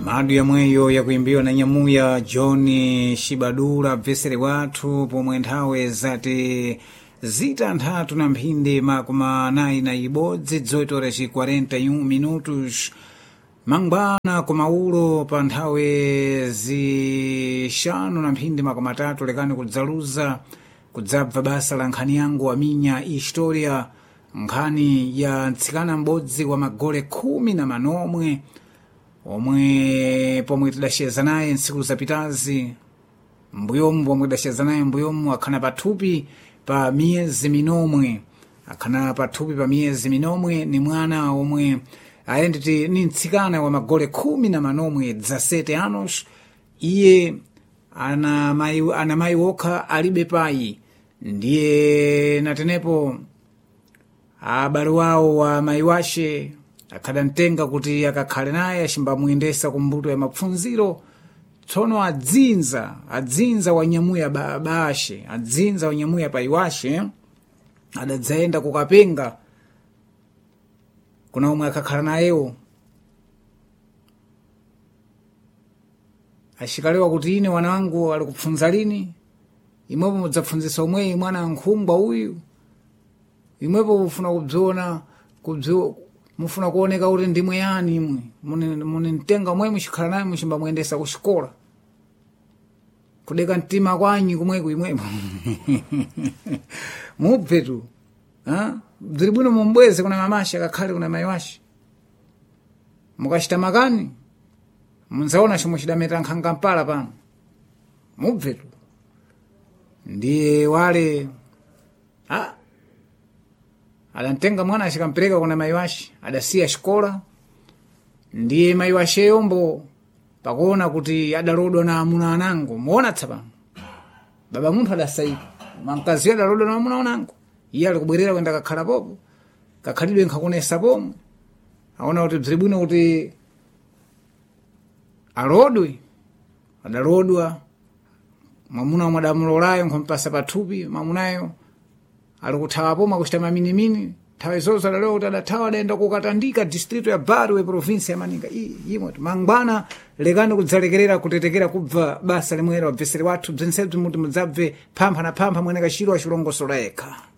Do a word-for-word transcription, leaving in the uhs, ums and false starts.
madu yamweyo yakuimbiwa na nyamuya John Shibadula bvesere wathu pomwe nthawe zati zita nthatu na mphindi makumi anayi na ibodzi dzoitora ci quarenta e um minutos mangwana kumaulo pa nthawe zixanu na mphindi makumi atatu lekani kudzaluza kudzabva basa la nkhani yangu aminya historia nkhani ya mtsikana m'bodzi wa magole khumi na manomwe omwe pomwe tidaceza naye ntsiku zapitazi mbuyomu pomwe tidaceza naye mbuyomu akhana pathupi pa miyezi minomwe akhana pathupi pa miyezi minomwe ni mwana omwe ayendeti ni mtsikana wa magole khumi na manomwe dezasete anos iye ana mai ana mai wokha alibe pai ndiye natenepo abale wawo wa mai washe akhadantenga kuti akakhale naye acimbamuyendesa kumbuto ya mapfunziro tsono adzinza adzinza wanyamuya bashe adzinza wanyamuya paiwashe adadzayenda kukapenga kuna omwe akakhala nayewo ashikalewa kuti ine wana wangu ali kupfunza lini imwepo mudzapfunzisa omweyi mwana nkhungwa uyu imwepo mufuna kubziona kubziona mufuna kuoneka kuti ndimwe yani imwe munimtenga mwe muchikhala naye muchimbamuyendesa ku xikola kudeka mtima kwanyi kumweko imwepo mubve tu bziri bwino mumbweze kuna mamashi akakhale kuna mayi washe mukachita makani munzaona chomwe chidameta nkhanga mpala pano mubve tu ndiye wale ah adantenga mwana acikampereka kuna mayi washe adasiya xikola ndiye mayi washe yombo pakuona kuti adalodwa na amuna anango muona tsapano baba munthu adasaika mankazi adalodwa na amuna anango iye ali kubwerera kwenda kakhala popo kakhalidwe nkhakunesa pomwe aona kuti bziri bwino kuti alodwe adalodwa mwamuna omwe adamulolayo nkhompasa pathupi mwamunayo ali kuthawa pomwe akuchita maminimini nthawe zonse adalewa kuti adathawa adayenda kukatandika distrito ya Barwe provinsi ya Maninga imwe mangwana lekani kudzalekerera kutetekera kubva basa limwera wabvesere wathu bzensebzi muti mudzabve phampha na phampha mwene kachiro achilongosola yekha.